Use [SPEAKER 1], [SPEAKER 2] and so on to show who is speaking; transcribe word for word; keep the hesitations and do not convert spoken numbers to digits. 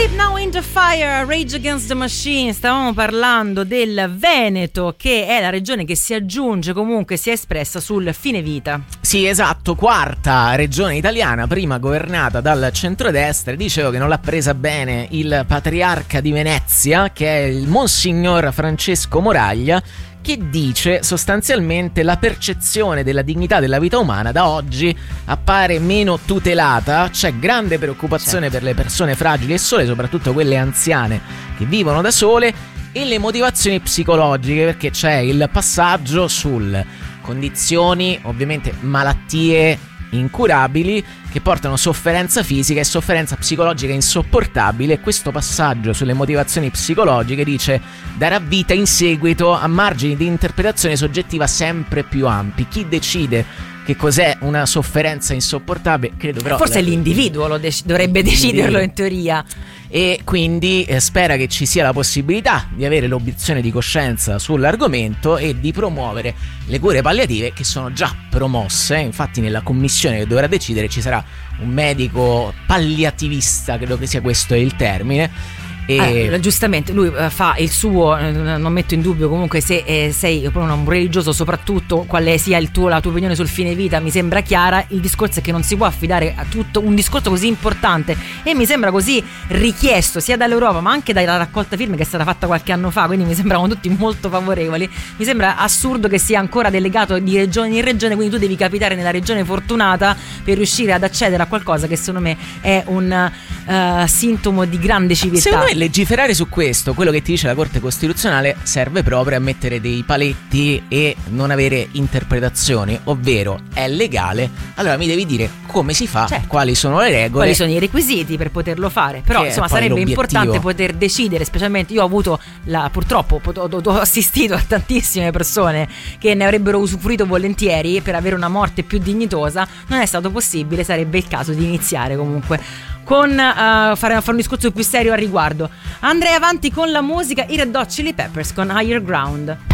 [SPEAKER 1] Sleep Now in the Fire, Rage Against the Machine. Stavamo parlando del Veneto, che è la regione che si aggiunge, comunque si è espressa sul fine vita.
[SPEAKER 2] Sì, esatto, quarta regione italiana, prima governata dal centrodestra. Dicevo che non l'ha presa bene il patriarca di Venezia, che è il Monsignor Francesco Moraglia, che dice sostanzialmente la percezione della dignità della vita umana da oggi appare meno tutelata, c'è grande preoccupazione certo. per le persone fragili e sole, soprattutto quelle anziane che vivono da sole, e le motivazioni psicologiche, perché c'è il passaggio sul condizioni, ovviamente malattie incurabili che portano sofferenza fisica e sofferenza psicologica insopportabile. Questo passaggio sulle motivazioni psicologiche, dice, darà vita in seguito a margini di interpretazione soggettiva sempre più ampi. Chi decide che cos'è una sofferenza insopportabile? Credo però
[SPEAKER 1] forse
[SPEAKER 2] la...
[SPEAKER 1] l'individuo lo dec- dovrebbe deciderlo in teoria.
[SPEAKER 2] E quindi eh, spera che ci sia la possibilità di avere l'obiezione di coscienza sull'argomento e di promuovere le cure palliative, che sono già promosse. Infatti nella commissione che dovrà decidere ci sarà un medico palliativista, credo che sia questo il termine. E...
[SPEAKER 1] Allora, giustamente lui uh, fa il suo, eh, non metto in dubbio comunque se eh, sei un religioso, soprattutto quale sia il tuo, la tua opinione sul fine vita mi sembra chiara. Il discorso è che non si può affidare a tutto un discorso così importante, e mi sembra così richiesto sia dall'Europa ma anche dalla raccolta firme che è stata fatta qualche anno fa, quindi mi sembravano tutti molto favorevoli. Mi sembra assurdo che sia ancora delegato di regione in regione, quindi tu devi capitare nella regione fortunata per riuscire ad accedere a qualcosa che secondo me è un uh, sintomo di grande civiltà.
[SPEAKER 2] Secondo me legiferare su questo, quello che ti dice la Corte Costituzionale, serve proprio a mettere dei paletti e non avere interpretazioni, ovvero è legale, allora mi devi dire come si fa, certo. quali sono le regole,
[SPEAKER 1] quali sono i requisiti per poterlo fare. Però insomma sarebbe importante poter decidere, specialmente io ho avuto la, purtroppo ho, ho, ho assistito a tantissime persone che ne avrebbero usufruito volentieri per avere una morte più dignitosa. Non è stato possibile, sarebbe il caso di iniziare comunque con uh, fare, fare un discorso più serio al riguardo. Andrei avanti con la musica, i Red Hot Chili Peppers con Higher Ground.